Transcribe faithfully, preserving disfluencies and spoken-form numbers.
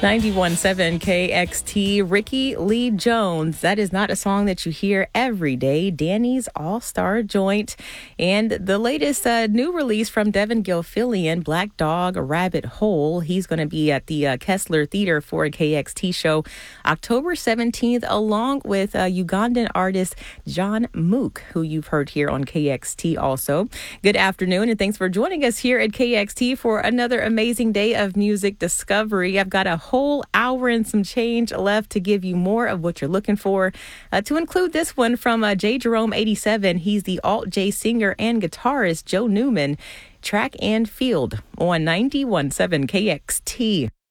ninety-one point seven K X T, Ricky Lee Jones. That is not a song that you hear every day. Danny's All-Star Joint. And the latest uh, new release from Devin Gilfillian, Black Dog Rabbit Hole. He's going to be at the uh, Kessler Theater for a K X T show October seventeenth, along with uh, Ugandan artist John Mook, who you've heard here on K X T also. Good afternoon, and thanks for joining us here at K X T for another amazing day of music discovery. I've got a whole hour and some change left to give you more of what you're looking for, uh, to include this one from uh, J. Jerome eighty-seven. He's the alt-J singer and guitarist Joe Newman. Track and Field on ninety-one point seven K X T.